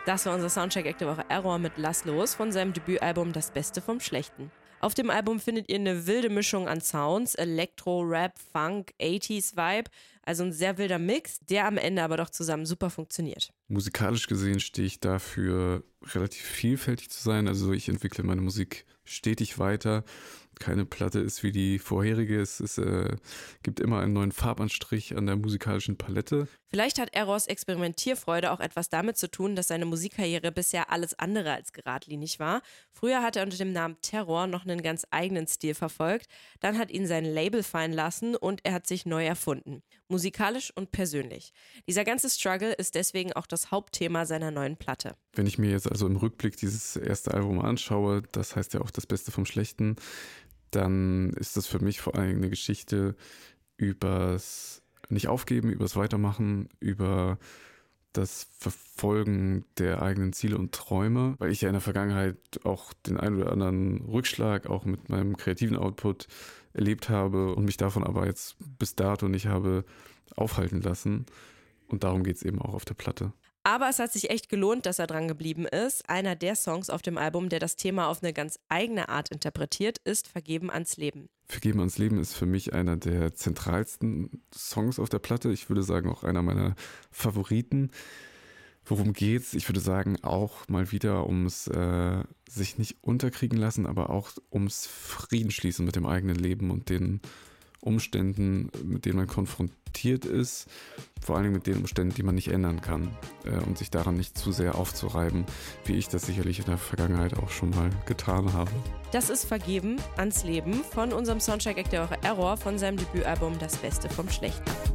Das war unser Soundcheck der Woche Error mit Lass los von seinem Debütalbum Das Beste vom Schlechten. Auf dem Album findet ihr eine wilde Mischung an Sounds, Elektro, Rap, Funk, 80s Vibe, also ein sehr wilder Mix, der am Ende aber doch zusammen super funktioniert. Musikalisch gesehen stehe ich dafür, relativ vielfältig zu sein, also ich entwickle meine Musik stetig weiter. Keine Platte ist wie die vorherige, es gibt immer einen neuen Farbanstrich an der musikalischen Palette. Vielleicht hat Errors Experimentierfreude auch etwas damit zu tun, dass seine Musikkarriere bisher alles andere als geradlinig war. Früher hat er unter dem Namen Terror noch einen ganz eigenen Stil verfolgt, dann hat ihn sein Label fallen lassen und er hat sich neu erfunden, musikalisch und persönlich. Dieser ganze Struggle ist deswegen auch das Hauptthema seiner neuen Platte. Wenn ich mir jetzt also im Rückblick dieses erste Album anschaue, das heißt ja auch Das Beste vom Schlechten, dann ist das für mich vor allem eine Geschichte übers Nicht-Aufgeben, übers Weitermachen, über das Verfolgen der eigenen Ziele und Träume, weil ich ja in der Vergangenheit auch den ein oder anderen Rückschlag auch mit meinem kreativen Output erlebt habe und mich davon aber jetzt bis dato nicht habe aufhalten lassen. Und darum geht es eben auch auf der Platte. Aber es hat sich echt gelohnt, dass er dran geblieben ist. Einer der Songs auf dem Album, der das Thema auf eine ganz eigene Art interpretiert, ist Vergeben ans Leben. Vergeben ans Leben ist für mich einer der zentralsten Songs auf der Platte. Ich würde sagen, auch einer meiner Favoriten. Worum geht's? Ich würde sagen, auch mal wieder ums sich nicht unterkriegen lassen, aber auch ums Frieden schließen mit dem eigenen Leben und den Umständen, mit denen man konfrontiert ist, vor allem mit den Umständen, die man nicht ändern kann und sich daran nicht zu sehr aufzureiben, wie ich das sicherlich in der Vergangenheit auch schon mal getan habe. Das ist Vergeben ans Leben von unserem Soundcheck der Woche Error von seinem Debütalbum Das Beste vom Schlechten.